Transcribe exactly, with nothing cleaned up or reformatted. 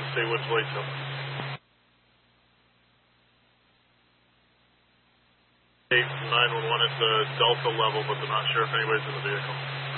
say which way to. eight nine one one, it's a Delta level, but they're not sure if anybody's in the vehicle.